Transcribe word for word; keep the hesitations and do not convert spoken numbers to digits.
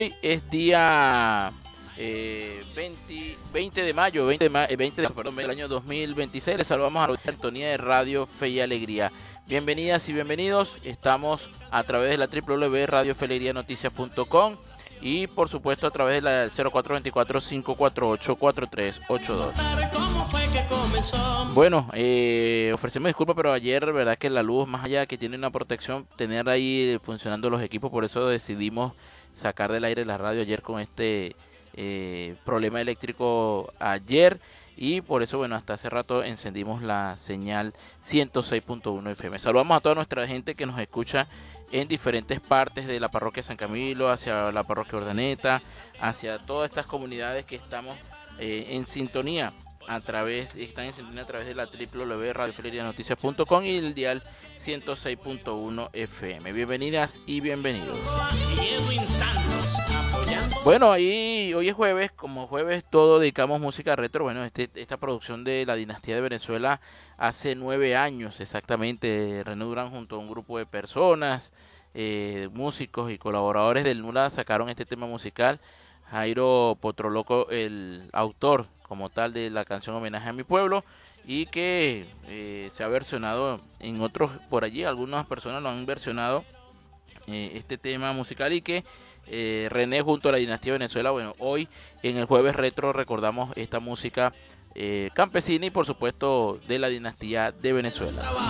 es día eh, veinte, veinte de mayo, veinte de, ma veinte de perdón, del año dos mil veintiséis. Les saludamos a la sintonía de Radio Fe y Alegría. Bienvenidas y bienvenidos. Estamos a través de la doble u doble u doble u punto radio fe alegría noticias punto com y por supuesto a través de la cero cuatro dos cuatro, cinco cuatro ocho, cuatro tres ocho dos. Bueno, eh, ofrecemos disculpas, pero ayer, verdad que la luz, más allá que tiene una protección, tener ahí funcionando los equipos, por eso decidimos sacar del aire la radio ayer con este eh, problema eléctrico ayer, y por eso, bueno, hasta hace rato encendimos la señal ciento seis punto uno F M. Saludamos a toda nuestra gente que nos escucha en diferentes partes de la parroquia San Camilo, hacia la parroquia Urdaneta, hacia todas estas comunidades que estamos eh, en sintonía a través, están en sintonía a través de la doble u doble u doble u punto radio fe alegría noticias punto com y el dial ciento seis punto uno F M. Bienvenidas y bienvenidos. Bueno, ahí hoy es jueves, como jueves todo dedicamos música retro. Bueno, este, esta producción de la Dinastía de Venezuela hace nueve años exactamente. René Durán junto a un grupo de personas, eh, músicos y colaboradores del NULA sacaron este tema musical. Jairo Potroloco, el autor como tal de la canción Homenaje a mi pueblo, y que eh, se ha versionado en otros por allí, algunas personas lo han versionado eh, este tema musical, y que eh, René junto a la Dinastía de Venezuela, bueno, hoy en el jueves retro recordamos esta música eh, campesina y por supuesto de la Dinastía de Venezuela.